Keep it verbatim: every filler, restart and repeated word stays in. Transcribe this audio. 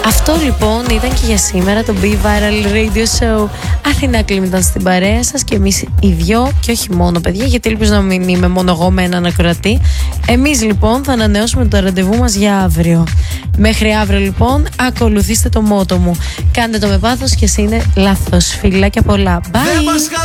Αυτό λοιπόν ήταν και για σήμερα το Be Viral Radio Show. Αθηνά Κλίμ ήταν στην παρέα σας και εμείς οι δυο, και όχι μόνο παιδιά, γιατί ελπίζω να μην είμαι μόνο εγώ με έναν ακροατή. Εμείς λοιπόν θα ανανεώσουμε το ραντεβού μας για αύριο. Μέχρι αύριο λοιπόν ακολουθήστε το μότο μου. Κάντε το με πάθος και εσύ είναι λάθος. Φιλάκια πολλά. Bye!